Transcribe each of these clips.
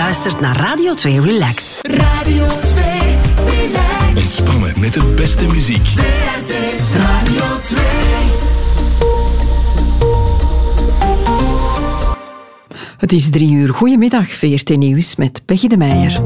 luistert naar Radio 2 Relax. Radio 2 Relax. Ontspannen met de beste muziek. VRT Radio 2. Het is 3:00. Goedemiddag, VRT Nieuws met Peggy de Meijer.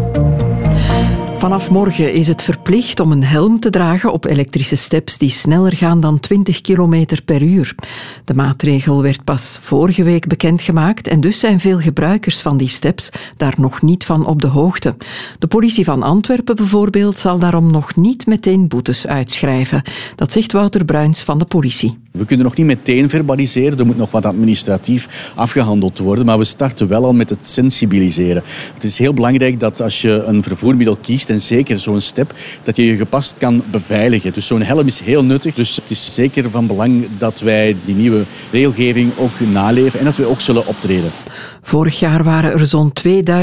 Vanaf morgen is het verplicht om een helm te dragen op elektrische steps die sneller gaan dan 20 km per uur. De maatregel werd pas vorige week bekendgemaakt en dus zijn veel gebruikers van die steps daar nog niet van op de hoogte. De politie van Antwerpen bijvoorbeeld zal daarom nog niet meteen boetes uitschrijven. Dat zegt Wouter Bruins van de politie. We kunnen nog niet meteen verbaliseren, er moet nog wat administratief afgehandeld worden, maar we starten wel al met het sensibiliseren. Het is heel belangrijk dat als je een vervoermiddel kiest, en zeker zo'n step, dat je je gepast kan beveiligen. Dus zo'n helm is heel nuttig, dus het is zeker van belang dat wij die nieuwe regelgeving ook naleven en dat we ook zullen optreden. Vorig jaar waren er zo'n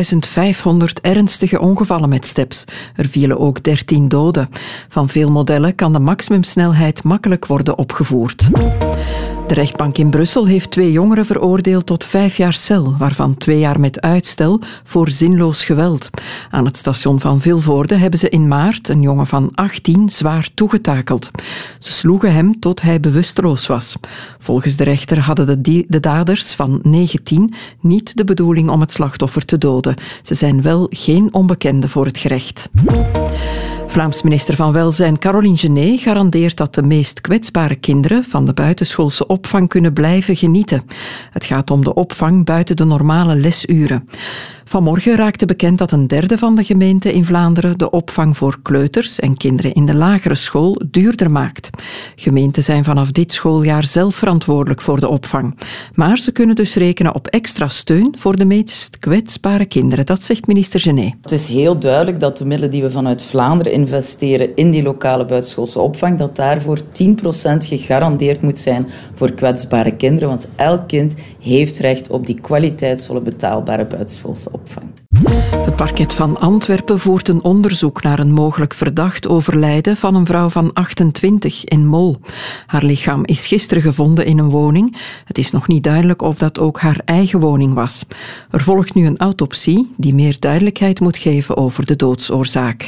2500 ernstige ongevallen met steps. Er vielen ook 13 doden. Van veel modellen kan de maximumsnelheid makkelijk worden opgevoerd. De rechtbank in Brussel heeft 2 jongeren veroordeeld tot 5 jaar cel, waarvan 2 jaar met uitstel voor zinloos geweld. Aan het station van Vilvoorde hebben ze in maart een jongen van 18 zwaar toegetakeld. Ze sloegen hem tot hij bewusteloos was. Volgens de rechter hadden de daders van 19 niet de bedoeling om het slachtoffer te doden. Ze zijn wel geen onbekenden voor het gerecht. Vlaams minister van Welzijn Caroline Genet garandeert dat de meest kwetsbare kinderen van de buitenschoolse opvang kunnen blijven genieten. Het gaat om de opvang buiten de normale lesuren. Vanmorgen raakte bekend dat 1/3 van de gemeenten in Vlaanderen de opvang voor kleuters en kinderen in de lagere school duurder maakt. Gemeenten zijn vanaf dit schooljaar zelf verantwoordelijk voor de opvang. Maar ze kunnen dus rekenen op extra steun voor de meest kwetsbare kinderen. Dat zegt minister Genet. Het is heel duidelijk dat de middelen die we vanuit Vlaanderen investeren in die lokale buitenschoolse opvang, dat daarvoor 10% gegarandeerd moet zijn voor kwetsbare kinderen. Want elk kind heeft recht op die kwaliteitsvolle, betaalbare buitenschoolse opvang. Het parket van Antwerpen voert een onderzoek naar een mogelijk verdacht overlijden van een vrouw van 28 in Mol. Haar lichaam is gisteren gevonden in een woning. Het is nog niet duidelijk of dat ook haar eigen woning was. Er volgt nu een autopsie die meer duidelijkheid moet geven over de doodsoorzaak.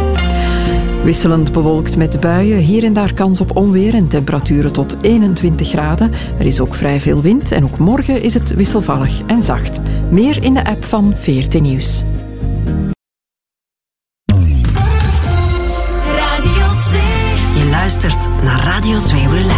Wisselend bewolkt met buien, hier en daar kans op onweer en temperaturen tot 21 graden. Er is ook vrij veel wind en ook morgen is het wisselvallig en zacht. Meer in de app van VRT Nieuws. Je luistert naar Radio 2 Relax.